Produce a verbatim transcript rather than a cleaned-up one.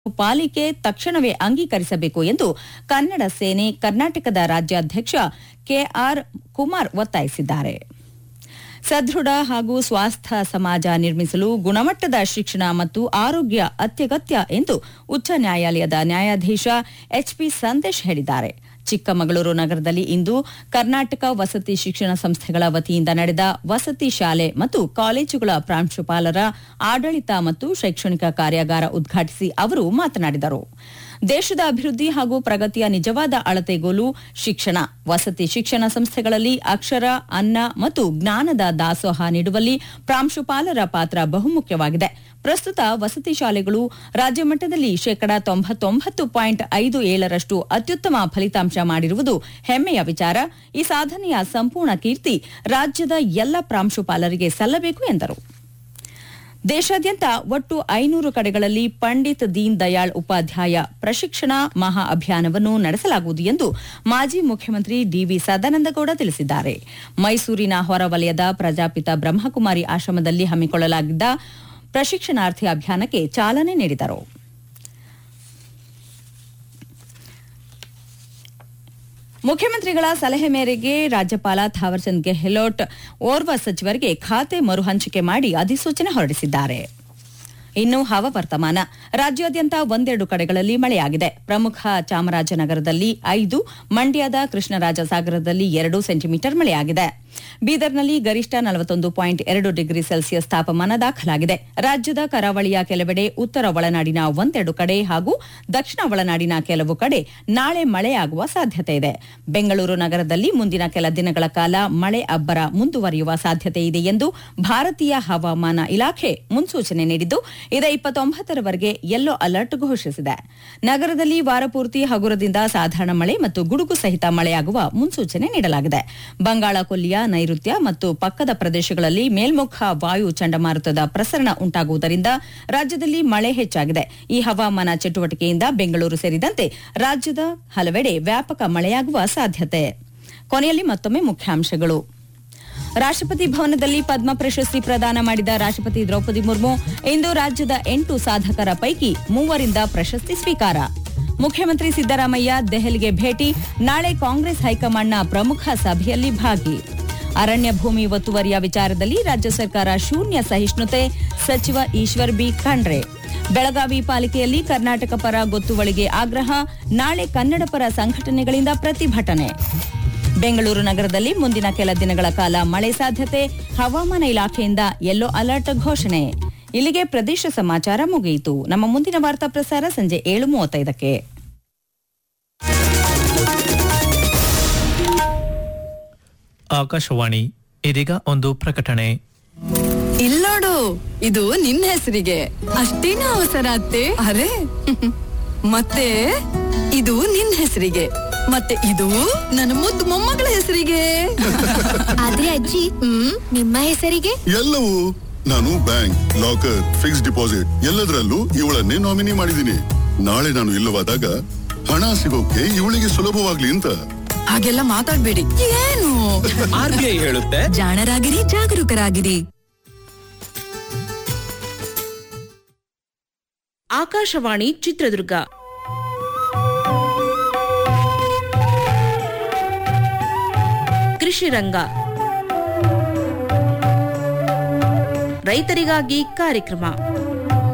ಪಾಲಿಕೆ ತಕ್ಷಣವೇ ಅಂಗೀಕರಿಸಬೇಕು ಎಂದು ಕನ್ನಡ ಸೇನೆ ಕರ್ನಾಟಕದ ರಾಜ್ಯಾಧ್ಯಕ್ಷ ಕೆಆರ್ ಕುಮಾರ್ ಒತ್ತಾಯಿಸಿದ್ದಾರೆ. ಸದೃಢ ಹಾಗೂ ಸ್ವಾಸ್ಥ್ಯ ಸಮಾಜ ನಿರ್ಮಿಸಲು ಗುಣಮಟ್ಟದ ಶಿಕ್ಷಣ ಮತ್ತು ಆರೋಗ್ಯ ಅತ್ಯಗತ್ಯ ಎಂದು ಉಚ್ಚ ನ್ಯಾಯಾಲಯದ ನ್ಯಾಯಾಧೀಶ ಎಚ್ಪಿ ಸಂದೇಶ್ ಹೇಳಿದ್ದಾರೆ. ಚಿಕ್ಕಮಗಳೂರು ನಗರದಲ್ಲಿ ಇಂದು ಕರ್ನಾಟಕ ವಸತಿ ಶಿಕ್ಷಣ ಸಂಸ್ಥೆಗಳ ವತಿಯಿಂದ ನಡೆದ ವಸತಿ ಶಾಲೆ ಮತ್ತು ಕಾಲೇಜುಗಳ ಪ್ರಾಂಶುಪಾಲರ ಆಡಳಿತ ಮತ್ತು ಶೈಕ್ಷಣಿಕ ಕಾರ್ಯಾಗಾರ ಉದ್ಘಾಟಿಸಿ ಅವರು ಮಾತನಾಡಿದರು. ದೇಶದ ಅಭಿವೃದ್ಧಿ ಹಾಗೂ ಪ್ರಗತಿಯ ನಿಜವಾದ ಅಳತೆಗೋಲು ಶಿಕ್ಷಣ. ವಸತಿ ಶಿಕ್ಷಣ ಸಂಸ್ಥೆಗಳಲ್ಲಿ ಅಕ್ಷರ, ಅನ್ನ ಮತ್ತು ಜ್ಞಾನದ ದಾಸೋಹ ನೀಡುವಲ್ಲಿ ಪ್ರಾಂಶುಪಾಲರ ಪಾತ್ರ ಬಹುಮುಖ್ಯವಾಗಿದೆ. ಪ್ರಸ್ತುತ ವಸತಿ ಶಾಲೆಗಳು ರಾಜ್ಯ ಮಟ್ಟದಲ್ಲಿ ಶೇಕಡಾ ತೊಂಬತ್ತೊಂಬತ್ತು ಪಾಯಿಂಟ್ ಐದು ಏಳರಷ್ಟು ಅತ್ಯುತ್ತಮ ಫಲಿತಾಂಶ ಮಾಡಿರುವುದು ಹೆಮ್ಮೆಯ ವಿಚಾರ. ಈ ಸಾಧನೆಯ ಸಂಪೂರ್ಣ ಕೀರ್ತಿ ರಾಜ್ಯದ ಎಲ್ಲ ಪ್ರಾಂಶುಪಾಲರಿಗೆ ಸಲ್ಲಬೇಕು ಎಂದರು. ದೇಶಾದ್ಯಂತ ಒಟ್ಟು ಐನೂರು ಕಡೆಗಳಲ್ಲಿ ಪಂಡಿತ್ ದೀನ್ ದಯಾಳ್ ಉಪಾಧ್ಯಾಯ ಪ್ರಶಿಕ್ಷಣ ಮಹಾ ಅಭಿಯಾನವನ್ನು ನಡೆಸಲಾಗುವುದು ಎಂದು ಮಾಜಿ ಮುಖ್ಯಮಂತ್ರಿ ಡಿವಿ ಸದಾನಂದಗೌಡ ತಿಳಿಸಿದ್ದಾರೆ. ಮೈಸೂರಿನ ಹೊರವಲಯದ ಪ್ರಜಾಪಿತ ಬ್ರಹ್ಮಕುಮಾರಿ ಆಶ್ರಮದಲ್ಲಿ ಹಮ್ಮಿಕೊಳ್ಳಲಾಗಿದ್ದ ಪ್ರಶಿಕ್ಷಣಾರ್ಥಿ ಅಭಿಯಾನಕ್ಕೆ ಚಾಲನೆ ನೀಡಿದರು. ಮುಖ್ಯಮಂತ್ರಿಗಳ ಸಲಹೆ ಮೇರೆಗೆ ರಾಜ್ಯಪಾಲ ಥಾವರ್ಚಂದ್ ಗೆಹ್ಲೋಟ್ ಓರ್ವ ಸಚಿವರಿಗೆ ಖಾತೆ ಮರುಹಂಚಿಕೆ ಮಾಡಿ ಅಧಿಸೂಚನೆ ಹೊರಡಿಸಿದ್ದಾರೆ. ಇನ್ನು ಹವಾವರ್ತಮಾನ. ರಾಜ್ಯಾದ್ಯಂತ ಒಂದೆರಡು ಕಡೆಗಳಲ್ಲಿ ಮಳೆಯಾಗಿದೆ. ಪ್ರಮುಖ ಚಾಮರಾಜನಗರದಲ್ಲಿ ಐದು, ಮಂಡ್ಯದ ಕೃಷ್ಣರಾಜಸಾಗರದಲ್ಲಿ ಎರಡು ಸೆಂಟಿಮೀಟರ್ ಮಳೆಯಾಗಿದೆ. ಬೀದರ್ನಲ್ಲಿ ಗರಿಷ್ಠ ನಲವತ್ತೊಂದು ಪಾಯಿಂಟ್ ಎರಡು ಡಿಗ್ರಿ ಸೆಲ್ಸಿಯಸ್ ತಾಪಮಾನ ದಾಖಲಾಗಿದೆ. ರಾಜ್ಯದ ಕರಾವಳಿಯ ಕೆಲವೆಡೆ, ಉತ್ತರ ಒಳನಾಡಿನ ಒಂದೆರಡು ಕಡೆ ಹಾಗೂ ದಕ್ಷಿಣ ಒಳನಾಡಿನ ಕೆಲವು ಕಡೆ ನಾಳೆ ಮಳೆಯಾಗುವ ಸಾಧ್ಯತೆ ಇದೆ. ಬೆಂಗಳೂರು ನಗರದಲ್ಲಿ ಮುಂದಿನ ಕೆಲ ದಿನಗಳ ಕಾಲ ಮಳೆ ಅಬ್ಬರ ಮುಂದುವರಿಯುವ ಸಾಧ್ಯತೆ ಇದೆ ಎಂದು ಭಾರತೀಯ ಹವಾಮಾನ ಇಲಾಖೆ ಮುನ್ಸೂಚನೆ ನೀಡಿದ್ದು, ಇದೇ ಇಪ್ಪತ್ತೊಂಬತ್ತರವರೆಗೆ ಯೆಲ್ಲೋ ಅಲರ್ಟ್ ಘೋಷಿಸಿದೆ. ನಗರದಲ್ಲಿ ವಾರಪೂರ್ತಿ ಹಗುರದಿಂದ ಸಾಧಾರಣ ಮಳೆ ಮತ್ತು ಗುಡುಗು ಸಹಿತ ಮಳೆಯಾಗುವ ಮುನ್ಸೂಚನೆ ನೀಡಲಾಗಿದೆ. ಬಂಗಾಳ ಕೊಲ್ಲಿಯ ನೈಋತ್ಯ ಮತ್ತು ಪಕ್ಕದ ಪ್ರದೇಶಗಳಲ್ಲಿ ಮೇಲ್ಮುಖ ವಾಯು ಚಂಡಮಾರುತದ ಪ್ರಸರಣ ಉಂಟಾಗುವುದರಿಂದ ರಾಜ್ಯದಲ್ಲಿ ಮಳೆ ಹೆಚ್ಚಾಗಿದೆ. ಈ ಹವಾಮಾನ ಚಟುವಟಿಕೆಯಿಂದ ಬೆಂಗಳೂರು ಸೇರಿದಂತೆ ರಾಜ್ಯದ ಹಲವೆಡೆ ವ್ಯಾಪಕ ಮಳೆಯಾಗುವ ಸಾಧ್ಯತೆ. ಕೊನೆಯಲ್ಲಿ ಮತ್ತೊಮ್ಮೆ ಮುಖ್ಯಾಂಶಗಳು. ರಾಷ್ಟ್ರಪತಿ ಭವನದಲ್ಲಿ ಪದ್ಮ ಪ್ರಶಸ್ತಿ ಪ್ರದಾನ ಮಾಡಿದ ರಾಷ್ಟ್ರಪತಿ ದ್ರೌಪದಿ ಮುರ್ಮು ಇಂದು ರಾಜ್ಯದ ಎಂಟು ಸಾಧಕರ ಪೈಕಿ ಮೂವರಿಂದ ಪ್ರಶಸ್ತಿ ಸ್ವೀಕಾರ. ಮುಖ್ಯಮಂತ್ರಿ ಸಿದ್ದರಾಮಯ್ಯ ದೆಹಲಿಗೆ ಭೇಟಿ, ನಾಳೆ ಕಾಂಗ್ರೆಸ್ ಹೈಕಮಾಂಡ್ನ ಪ್ರಮುಖ ಸಭೆಯಲ್ಲಿ ಭಾಗಿ. ಅರಣ್ಯ ಭೂಮಿ ಒತ್ತುವರಿಯ ವಿಚಾರದಲ್ಲಿ ರಾಜ್ಯ ಸರ್ಕಾರ ಶೂನ್ಯ ಸಹಿಷ್ಣುತೆ, ಸಚಿವ ಈಶ್ವರ್ ಬಿ ಖಂಡ್ರೆ. ಬೆಳಗಾವಿ ಪಾಲಿಕೆಯಲ್ಲಿ ಕರ್ನಾಟಕ ಪರ ಗೊತ್ತುವಳಿಗೆ ಆಗ್ರಹ, ನಾಳೆ ಕನ್ನಡ ಪರ ಸಂಘಟನೆಗಳಿಂದ ಪ್ರತಿಭಟನೆ. ಬೆಂಗಳೂರು ನಗರದಲ್ಲಿ ಮುಂದಿನ ಕೆಲ ದಿನಗಳ ಕಾಲ ಮಳೆ ಸಾಧ್ಯತೆ, ಹವಾಮಾನ ಇಲಾಖೆಯಿಂದ ಯೆಲ್ಲೋ ಅಲರ್ಟ್ ಘೋಷಣೆ. ಇಲ್ಲಿಗೆ ಪ್ರದೇಶ ಸಮಾಚಾರ ಮುಗಿಯಿತು. ನಮ್ಮ ಮುಂದಿನ ವಾರ್ತಾ ಪ್ರಸಾರ ಸಂಜೆ ಏಳು ಮೂವತ್ತೈದಕ್ಕೆ. ಆಕಾಶವಾಣಿ. ಇದೀಗ ಒಂದು ಪ್ರಕಟಣೆ. ಇಲ್ಲೋಡು, ಇದು ನಿನ್ನ ಹೆಸರಿಗೆ. ಅಷ್ಟೇನ ಅವಸರ ಅತ್ತೆ? ಅರೆ ಮತ್ತೆ ಇದು ನಿನ್ನ ಹೆಸರಿಗೆ, ಮತ್ತೆ ಇದು ನನ್ನ ಮುದ್ದು ಮೊಮ್ಮಗಳ ಹೆಸರಿಗೆ. ಆದ್ರೆ ಅಜ್ಜಿ, ಹ್ಮ್ ನಿಮ್ಮ ಹೆಸರಿಗೆ? ಎಲ್ಲವೂ ನಾನು ಬ್ಯಾಂಕ್, ಲಾಕರ್, ಫಿಕ್ಸ್ ಡಿಪಾಸಿಟ್ ಎಲ್ಲದರಲ್ಲೂ ಇವಳನ್ನೇ ನಾಮಿನಿ ಮಾಡಿದ್ದೀನಿ. ನಾಳೆ ನಾನು ಇಲ್ಲವಾದಾಗ ಹಣ ಸಿಗೋಕೆ ಇವಳಿಗೆ ಸುಲಭವಾಗ್ಲಿ ಅಂತ. ಹಾಗೆಲ್ಲ ಮಾತಾಡ್ಬೇಡಿ. ಏನು ಆರ್ಬಿಐ ಹೇಳುತ್ತೆ, ಜಾಣರಾಗಿರಿ, ಜಾಗರೂಕರಾಗಿರಿ. ಆಕಾಶವಾಣಿ ಚಿತ್ರದುರ್ಗ. ಕೃಷಿ ರಂಗ, ರೈತರಿಗಾಗಿ ಕಾರ್ಯಕ್ರಮ.